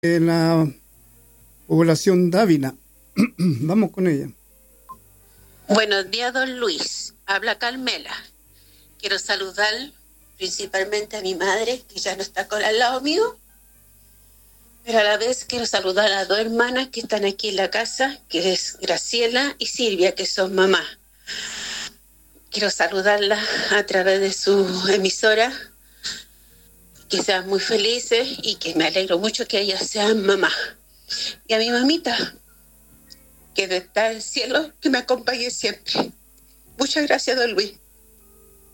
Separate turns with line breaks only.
de la población Dávila. Vamos con ella.
Buenos días, don Luis. Habla Carmela. Quiero saludar principalmente a mi madre, que ya no está al lado mío, pero a la vez quiero saludar a dos hermanas que están aquí en la casa, que es Graciela y Silvia, que son mamás. Quiero saludarlas a través de su emisora, que sean muy felices y que me alegro mucho que ellas sean mamás. Y a mi mamita, que está en el cielo, que me acompañe siempre. Muchas gracias, don Luis.